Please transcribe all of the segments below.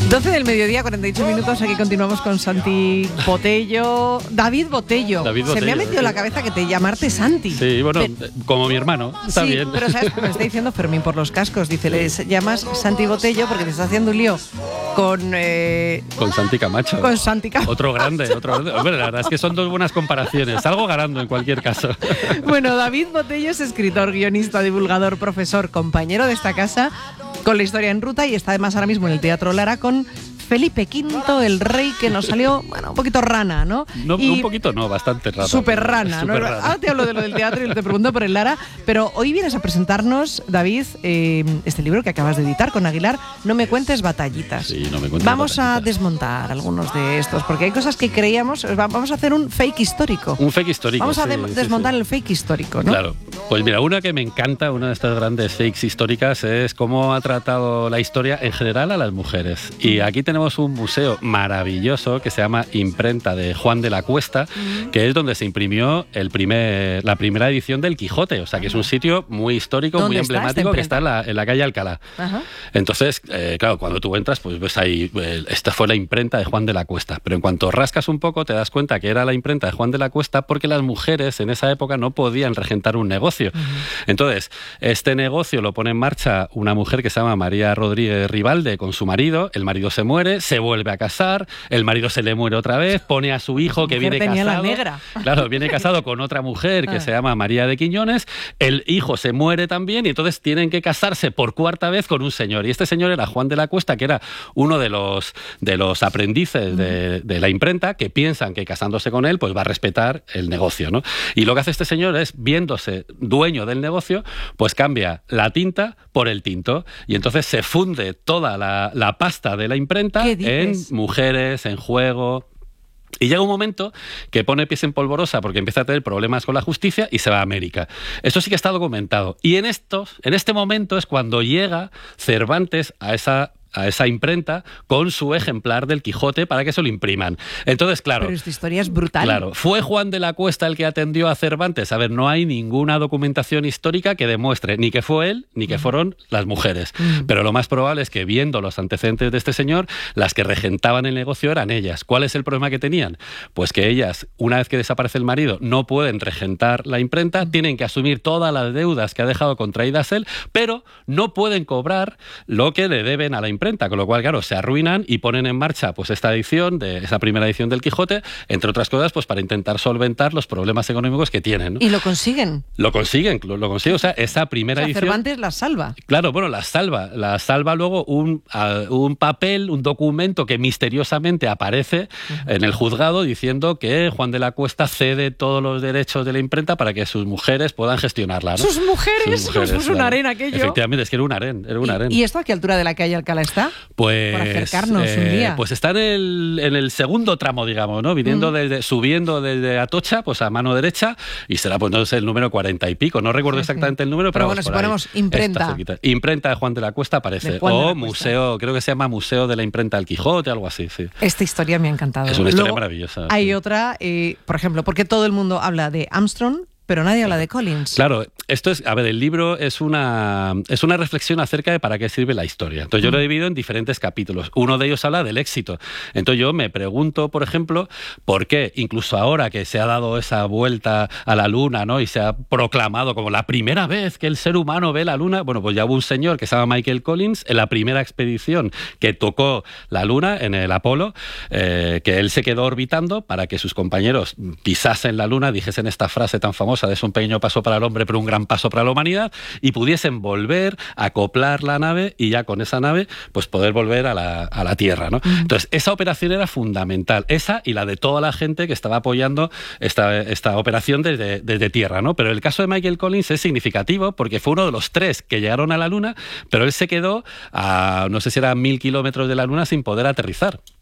12 del mediodía, 48 minutos. Aquí continuamos con Santi Botello. David Botello. Se me ha metido en la cabeza que te llamarte Santi. Sí, bueno, como mi hermano. Está sí, bien. Pero ¿sabes? Me está diciendo Fermín por los cascos. Dice, le llamas Santi Botello porque te está haciendo un lío con Santi Camacho. Con Santi Camacho. Otro grande. Hombre, la verdad es que son dos buenas comparaciones. Salgo ganando en cualquier caso. Bueno, David Botello es escritor, guionista, divulgador, profesor, compañero de esta casa, con La historia en ruta, y está además ahora mismo en el Teatro Lara con Felipe V, el rey, que nos salió, bueno, un poquito rana, ¿no? No, un poquito no, bastante rana. Súper rana, ¿no? Rana. Ahora te hablo de lo del teatro y te pregunto por el Lara, pero hoy vienes a presentarnos, David, este libro que acabas de editar con Aguilar, No me cuentes batallitas. Sí, no me cuentes Vamos batallitas. a desmontar algunos de estos, porque hay cosas que creíamos, vamos a hacer un fake histórico. Un fake histórico. Vamos a sí, desmontar sí. el fake histórico, ¿no? Claro. Pues mira, una que me encanta, una de estas grandes fakes históricas, es cómo ha tratado la historia en general a las mujeres. Y aquí tenemos un museo maravilloso que se llama Imprenta de Juan de la Cuesta, que es donde se imprimió la primera edición del Quijote. O sea, que es un sitio muy histórico, muy emblemático, que está en la calle Alcalá. Ajá. Entonces, claro, cuando tú entras, pues ves ahí, esta fue la imprenta de Juan de la Cuesta. Pero en cuanto rascas un poco, te das cuenta que era la imprenta de Juan de la Cuesta porque las mujeres en esa época no podían regentar un negocio. Entonces, este negocio lo pone en marcha una mujer que se llama María Rodríguez Ribalde con su marido. El marido se muere, se vuelve a casar, el marido se le muere otra vez, pone a su hijo que viene casado. La negra. Claro, viene casado con otra mujer que se llama María de Quiñones, el hijo se muere también y entonces tienen que casarse por cuarta vez con un señor. Y este señor era Juan de la Cuesta, que era uno de los aprendices de la imprenta, que piensan que casándose con él pues va a respetar el negocio, ¿no? Y lo que hace este señor es, viéndose dueño del negocio, pues cambia la tinta por el tinto. Y entonces se funde toda la pasta de la imprenta en mujeres, en juego. Y llega un momento que pone pies en polvorosa porque empieza a tener problemas con la justicia y se va a América. Eso sí que está documentado. Y en este momento es cuando llega Cervantes a esa imprenta con su ejemplar del Quijote para que se lo impriman. Entonces, claro... Pero esta historia es brutal. Claro. ¿Fue Juan de la Cuesta el que atendió a Cervantes? A ver, no hay ninguna documentación histórica que demuestre ni que fue él ni que fueron las mujeres. Pero lo más probable es que, viendo los antecedentes de este señor, las que regentaban el negocio eran ellas. ¿Cuál es el problema que tenían? Pues que ellas, una vez que desaparece el marido, no pueden regentar la imprenta, tienen que asumir todas las deudas que ha dejado contraídas él, pero no pueden cobrar lo que le deben a la imprenta. Con lo cual, claro, se arruinan y ponen en marcha pues esa primera edición del Quijote, entre otras cosas, pues para intentar solventar los problemas económicos que tienen, ¿no? ¿Y lo consiguen? Lo consiguen. O sea, esa primera edición... Cervantes la salva. Claro, bueno, la salva luego un papel, un documento que misteriosamente aparece en el juzgado diciendo que Juan de la Cuesta cede todos los derechos de la imprenta para que sus mujeres puedan gestionarla, ¿no? ¿Sus mujeres? Pues puso un harén aquello. Efectivamente, es que era un harén. ¿Y esto a qué altura de la calle Alcalá está? Pues, para acercarnos un día. Pues está en el segundo tramo, digamos, ¿no? Subiendo desde Atocha, pues a mano derecha, y será pues no sé el número 40 y pico. No recuerdo exactamente el número, pero bueno, si ponemos imprenta. Imprenta de Juan de la Cuesta aparece. O museo, creo que se llama Museo de la Imprenta del Quijote, algo así, sí. Esta historia me ha encantado. Es una historia maravillosa. Hay otra, por ejemplo, porque todo el mundo habla de Armstrong, pero nadie habla de Collins. Claro, esto es, a ver, el libro es una reflexión acerca de para qué sirve la historia. Entonces yo lo he dividido en diferentes capítulos. Uno de ellos habla del éxito. Entonces yo me pregunto, por ejemplo, por qué, incluso ahora que se ha dado esa vuelta a la Luna, ¿no? Y se ha proclamado como la primera vez que el ser humano ve la Luna, bueno, pues ya hubo un señor que se llama Michael Collins en la primera expedición que tocó la Luna en el Apolo, que él se quedó orbitando para que sus compañeros pisasen la Luna, dijesen esta frase tan famosa de es un pequeño paso para el hombre, pero un gran paso para la humanidad, y pudiesen volver a acoplar la nave y ya con esa nave pues poder volver a la Tierra, ¿no? Entonces, esa operación era fundamental, esa y la de toda la gente que estaba apoyando esta operación desde Tierra, ¿no? Pero el caso de Michael Collins es significativo porque fue uno de los 3 que llegaron a la Luna, pero él se quedó a, no sé si era 1000 kilómetros de la Luna sin poder aterrizar.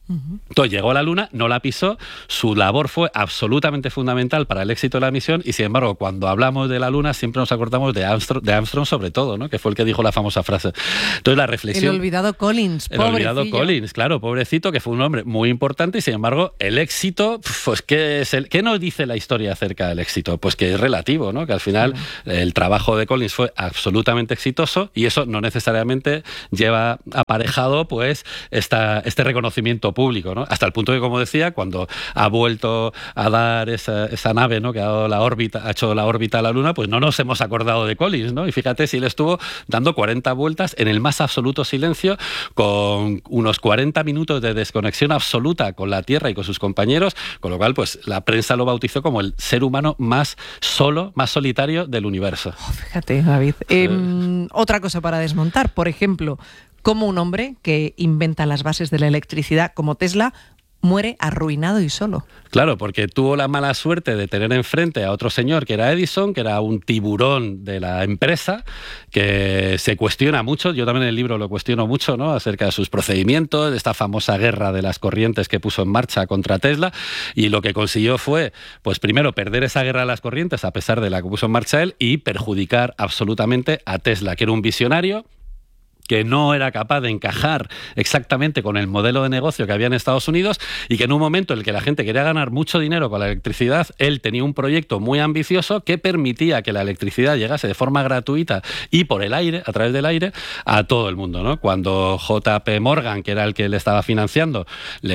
Entonces llegó a la Luna, no la pisó, su labor fue absolutamente fundamental para el éxito de la misión y sin embargo cuando hablamos de la Luna siempre nos acordamos de Armstrong sobre todo, ¿no? Que fue el que dijo la famosa frase. Entonces la reflexión... El olvidado Collins, pobrecillo. El olvidado Collins, claro, pobrecito, que fue un hombre muy importante y sin embargo el éxito, pues ¿qué nos dice la historia acerca del éxito? Pues que es relativo, ¿no? Que al final el trabajo de Collins fue absolutamente exitoso y eso no necesariamente lleva aparejado pues este reconocimiento público, ¿no? Hasta el punto que, como decía, cuando ha vuelto a dar esa nave, ¿no? Que ha hecho la órbita a la Luna, pues no nos hemos acordado de Collins, ¿no? Y fíjate si él estuvo dando 40 vueltas en el más absoluto silencio, con unos 40 minutos de desconexión absoluta con la Tierra y con sus compañeros, con lo cual, pues la prensa lo bautizó como el ser humano más solo, más solitario del universo. Fíjate, David. Otra cosa para desmontar, por ejemplo, cómo un hombre que inventa las bases de la electricidad como Tesla muere arruinado y solo. Claro, porque tuvo la mala suerte de tener enfrente a otro señor que era Edison, que era un tiburón de la empresa, que se cuestiona mucho, yo también en el libro lo cuestiono mucho, ¿no? Acerca de sus procedimientos, de esta famosa guerra de las corrientes que puso en marcha contra Tesla, y lo que consiguió fue, pues primero, perder esa guerra de las corrientes a pesar de la que puso en marcha él, y perjudicar absolutamente a Tesla, que era un visionario, que no era capaz de encajar exactamente con el modelo de negocio que había en Estados Unidos y que en un momento en el que la gente quería ganar mucho dinero con la electricidad, él tenía un proyecto muy ambicioso que permitía que la electricidad llegase de forma gratuita y por el aire, a través del aire, a todo el mundo, ¿no? Cuando JP Morgan, que era el que le estaba financiando,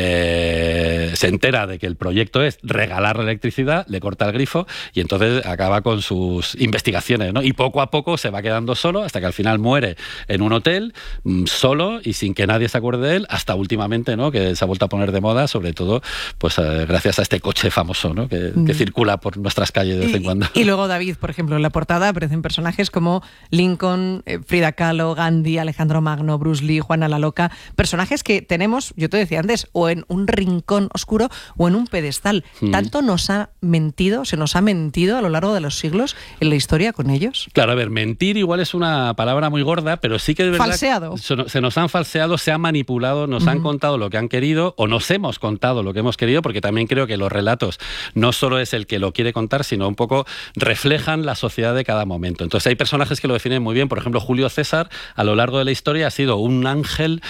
se entera de que el proyecto es regalar la electricidad, le corta el grifo y entonces acaba con sus investigaciones, ¿no? Y poco a poco se va quedando solo hasta que al final muere en un hotel solo y sin que nadie se acuerde de él, hasta últimamente, ¿no? Que se ha vuelto a poner de moda, sobre todo pues gracias a este coche famoso, ¿no? que circula por nuestras calles de vez en cuando. Y luego, David, por ejemplo, en la portada aparecen personajes como Lincoln, Frida Kahlo, Gandhi, Alejandro Magno, Bruce Lee, Juana la Loca, personajes que tenemos, yo te decía antes, o en un rincón oscuro o en un pedestal. ¿Tanto se nos ha mentido a lo largo de los siglos en la historia con ellos? Claro, a ver, mentir igual es una palabra muy gorda, pero sí que es verdad. Falseado. Se nos han falseado, se han manipulado, nos han contado lo que han querido o nos hemos contado lo que hemos querido, porque también creo que los relatos no solo es el que lo quiere contar, sino un poco reflejan la sociedad de cada momento. Entonces hay personajes que lo definen muy bien. Por ejemplo, Julio César, a lo largo de la historia, ha sido un ángel,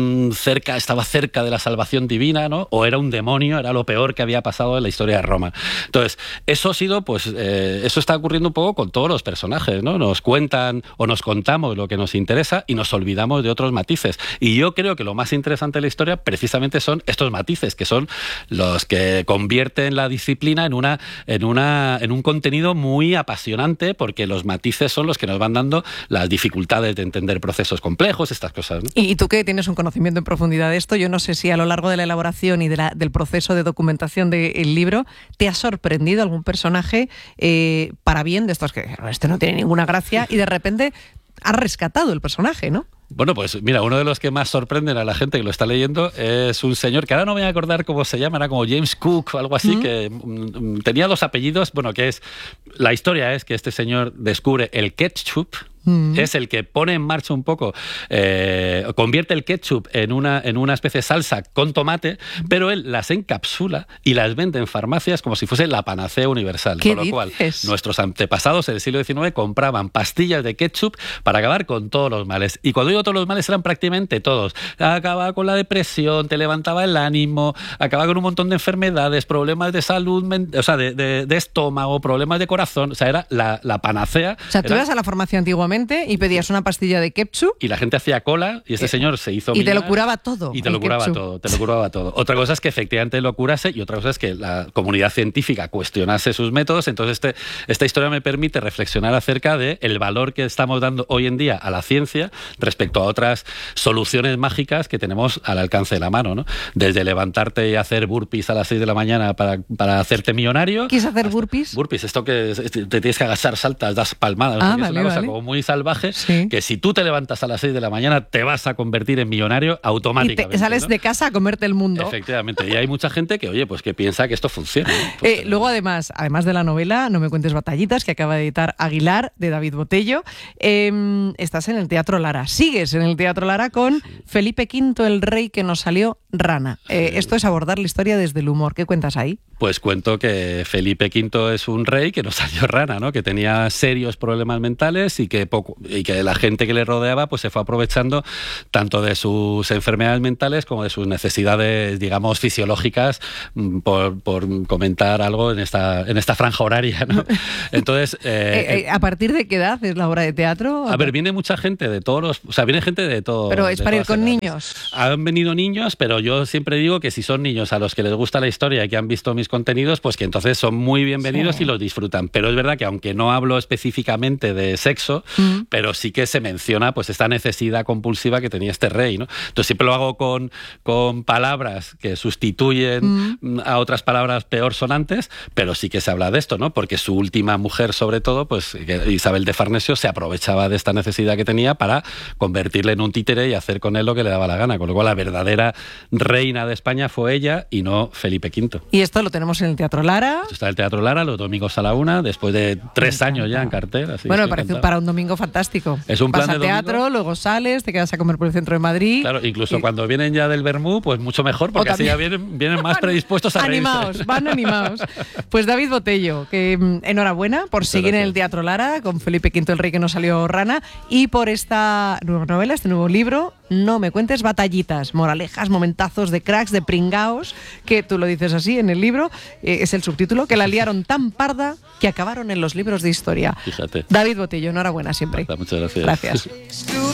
estaba cerca de la salvación divina, ¿no? O era un demonio, era lo peor que había pasado en la historia de Roma. Entonces, eso ha sido, pues, eso está ocurriendo un poco con todos los personajes, ¿no? Nos cuentan o nos contamos lo que nos interesa y nos olvidamos de otros matices. Y yo creo que lo más interesante de la historia precisamente son estos matices, que son los que convierten la disciplina en un contenido muy apasionante, porque los matices son los que nos van dando las dificultades de entender procesos complejos, estas cosas, ¿no? Y tú que tienes un conocimiento en profundidad de esto, yo no sé si a lo largo de la elaboración y del proceso de documentación del libro te ha sorprendido algún personaje para bien de estos que este no tiene ninguna gracia y de repente has rescatado el personaje, ¿no? Bueno, pues mira, uno de los que más sorprenden a la gente que lo está leyendo es un señor que ahora no me voy a acordar cómo se llama, era como James Cook o algo así, que tenía dos apellidos. Bueno, la historia es que este señor descubre el ketchup, es el que pone en marcha un poco, convierte el ketchup en una especie de salsa con tomate, pero él las encapsula y las vende en farmacias como si fuese la panacea universal. Con lo cual, nuestros antepasados en el siglo XIX compraban pastillas de ketchup para acabar con todos los males. Y cuando digo todos los males, eran prácticamente todos. Acababa con la depresión, te levantaba el ánimo, acababa con un montón de enfermedades, problemas de salud, o sea, de estómago, problemas de corazón. O sea, era la panacea. O sea, tú ibas a la farmacia antiguamente y pedías una pastilla de ketchup. Y la gente hacía cola y este señor se hizo y te lo curaba todo. Y te lo curaba todo. Otra cosa es que efectivamente lo curase y otra cosa es que la comunidad científica cuestionase sus métodos. Entonces esta historia me permite reflexionar acerca del valor que estamos dando hoy en día a la ciencia respecto a otras soluciones mágicas que tenemos al alcance de la mano, ¿no? Desde levantarte y hacer burpees a las 6 de la mañana para hacerte millonario. ¿Quieres hacer burpees? Burpees, esto que te tienes que agachar, saltas, das palmadas. Vale. Como muy y salvaje, Sí. que si tú te levantas a las 6 de la mañana te vas a convertir en millonario Y automáticamente. te sales ¿no? de casa a comerte el mundo. Efectivamente. Y hay mucha gente que, oye, pues que piensa que esto funciona, ¿no? Pues, Luego, además de la novela No me cuentes batallitas, que acaba de editar Aguilar, de David Botello, estás en el Teatro Lara. Sigues en el Teatro Lara con Felipe V, el rey que nos salió rana. Esto es abordar la historia desde el humor. ¿Qué cuentas ahí? Pues cuento que Felipe V es un rey que no salió rana, ¿no? Que tenía serios problemas mentales y que la gente que le rodeaba pues se fue aprovechando tanto de sus enfermedades mentales como de sus necesidades, digamos, fisiológicas, por comentar algo en esta franja horaria, ¿no? Entonces, ¿a partir de qué edad es la obra de teatro? a ver, viene mucha gente de todos los... O sea, viene gente de todo... Pero es de para ir todas con edades. niños. Han venido niños, pero yo siempre digo que si son niños a los que les gusta la historia y que han visto mis contenidos, pues que entonces son muy bienvenidos y los disfrutan. Pero es verdad que aunque no hablo específicamente de sexo, pero sí que se menciona pues esta necesidad compulsiva que tenía este rey, ¿no? Entonces siempre lo hago con palabras que sustituyen a otras palabras peor sonantes, pero sí que se habla de esto, ¿no? Porque su última mujer, sobre todo, pues Isabel de Farnesio, se aprovechaba de esta necesidad que tenía para convertirle en un títere y hacer con él lo que le daba la gana. Con lo cual la verdadera reina de España fue ella y no Felipe V. Y esto lo tenemos en el Teatro Lara. Esto está en el Teatro Lara los domingos a la 1, después de 3 años ya en cartel. Así Bueno, que me parece encantado. para un domingo fantástico. Es un plan Vas de al teatro, domingo. luego sales, te quedas a comer por el centro de Madrid. Claro, incluso cuando vienen ya del Bermú, pues mucho mejor, porque así ya vienen más predispuestos a reírse. Animaos, van animados. Pues David Botello, que enhorabuena por seguir en el Teatro Lara con Felipe V, el rey que no salió rana, y por esta nueva novela, este nuevo libro, No me cuentes batallitas, moralejas, momentazos de cracks, de pringaos, que tú lo dices así en el libro, es el subtítulo, que la liaron tan parda que acabaron en los libros de historia. Fíjate. David Botello, enhorabuena siempre. Muchas gracias. Gracias.